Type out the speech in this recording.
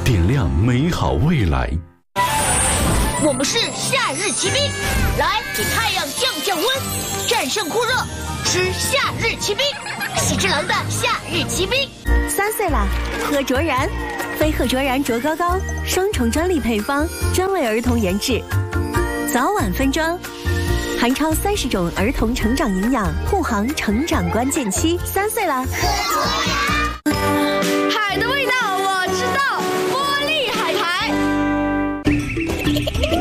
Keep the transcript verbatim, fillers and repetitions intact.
点亮美好未来。 我们是夏日骑兵，来给太阳降降温，战胜酷热，吃夏日骑兵，喜之郎的夏日骑兵。 三岁了，喝卓然，飞鹤卓然卓高高，双重专利配方，专为儿童研制，早晚分装，含超三十种儿童成长营养，护航成长关键期。三岁了， 喝卓然。